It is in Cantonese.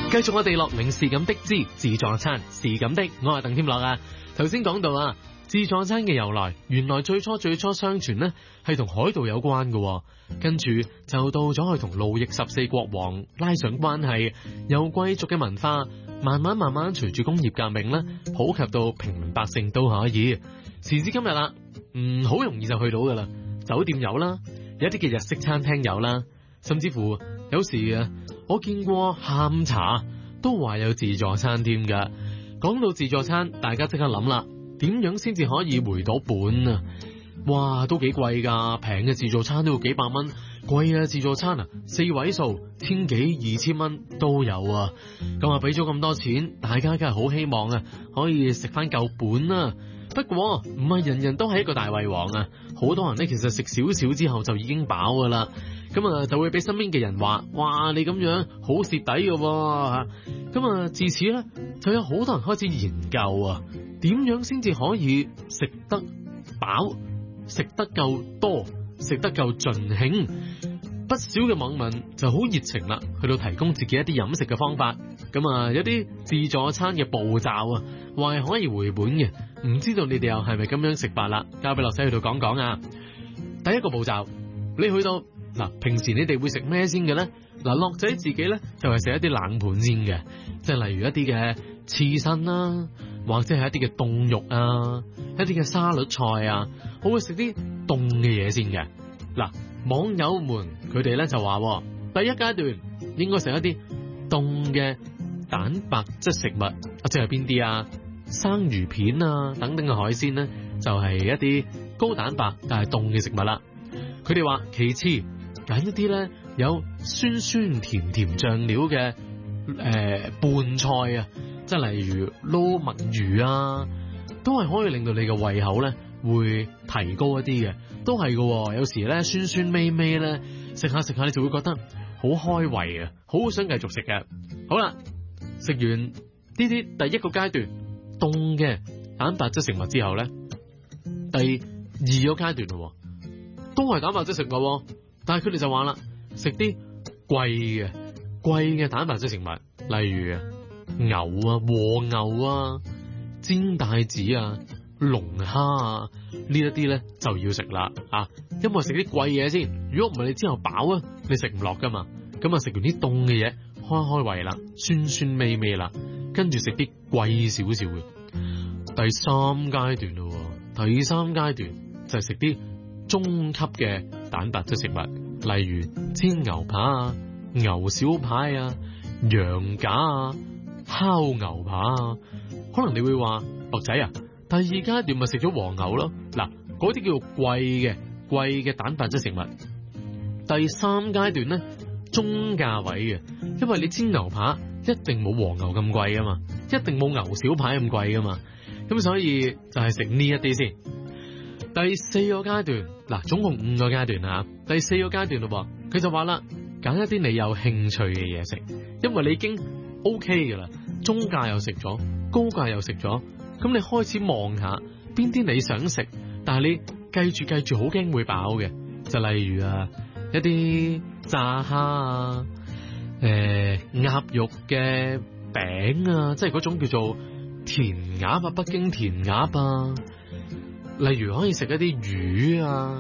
繼續我哋樂齡是咁的之自助餐是咁的，我係鄧添樂啊。頭先講到啊，自助餐嘅由來，原來最初相傳呢係同海盜有關嘅，跟住就到咗去同路易14國王拉上關係，由貴族嘅文化慢慢隨住工業革命呢普及到平民百姓都可以。時至今日啦，好容易就去到噶啦，酒店有啦，有一啲嘅日式餐廳有啦，甚至乎有時啊，我見過下午茶都話有自助餐添噶。講到自助餐，大家即刻諗啦，點樣先至可以回到本啊？哇，都幾貴噶，平嘅自助餐都要幾百蚊，貴嘅自助餐啊4位數千幾2000蚊都有啊。咁啊，俾咗咁多錢，大家梗係好希望啊可以食翻夠本啊。不過唔係人人都係一個大胃王啊，好多人呢其實食少少之後就已經飽噶啦。咁啊就會俾身邊嘅人話，哇，你咁樣好蝕底嘅喎。咁啊自此咧就有好多人開始研究啊，點樣先至可以食得飽、食得夠多、食得夠盡興。不少嘅網民就好熱情啦，去到提供自己一啲飲食嘅方法。咁啊有啲自助餐嘅步驟啊，話係可以回本嘅。唔知道你哋又係咪咁樣食法啦？交俾樂仔去到講講啊。第一個步驟，你去到嗱，平時你哋會食咩先嘅咧？嗱，樂仔自己咧就係食一啲冷盤先嘅，即係例如一啲嘅刺身啦，或者係一啲嘅凍肉啊，一啲嘅沙律菜啊，我會食啲凍嘅嘢先嘅。嗱，網友們佢哋咧就話，第一階段應該食一啲凍嘅蛋白質食物，即係邊啲啊？生魚片啊等等嘅海鮮咧，就係一啲高蛋白但係凍嘅食物啦。佢哋話其次揀一啲咧有酸酸甜甜醬料嘅拌菜啊，即係例如撈墨魚啊，都係可以令到你嘅胃口咧會提高一啲嘅，都係嘅。有時咧酸酸味味咧食下你就會覺得好開胃啊，好想繼續食嘅。好啦，食完呢啲第一個階段凍嘅蛋白質食物之後咧，第二個階段咯，都係蛋白質食物，但係佢哋就話啦，食啲貴嘅蛋白質食物，例如牛啊、和牛啊、煎帶子啊、龍蝦啊，呢一啲咧就要食啦啊！因為食啲貴嘢先，如果唔係你之後飽啊，你食唔落噶嘛。咁啊食完啲凍嘅嘢，開胃啦，酸酸味味啦，跟住食啲貴少少嘅。第三階段咯，第三階段就係食啲中級嘅蛋白質食物，例如煎牛扒啊、牛小排啊、羊架啊、烤牛扒啊。可能你會話，樂仔啊，第二階段咪食咗和牛咯。嗱，嗰啲叫做貴嘅蛋白質食物。第三階段咧，中價位嘅，因為你煎牛扒一定冇和牛咁貴噶嘛，一定冇牛小排咁貴噶嘛，咁所以就係食呢一啲先。第四個階段，嗱，總共5個階段啊。第四個階段咯，佢就話啦，揀一啲你有興趣嘅嘢食，因為你已經 OK 噶啦，中價又食咗，高價又食咗，咁你開始望下邊啲你想食，但係你計住好驚會飽嘅，就例如啊一啲炸蝦啊，鴨肉嘅餅啊，即係嗰種叫做填鴨啊，北京填鴨啊，例如可以食一啲魚啊。